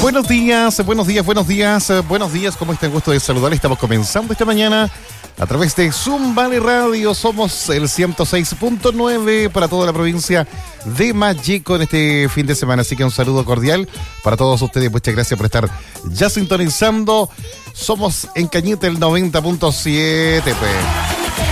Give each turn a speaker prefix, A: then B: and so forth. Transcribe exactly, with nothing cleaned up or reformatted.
A: Buenos días, buenos días, buenos días, buenos días. ¿Cómo está? El gusto de saludarles. Estamos comenzando esta mañana a través de Zoom Valley Radio. Somos el ciento seis punto nueve para toda la provincia de Mayeco en este fin de semana. Así que un saludo cordial para todos ustedes. Muchas gracias por estar ya sintonizando. Somos en Cañete el noventa punto siete, pues.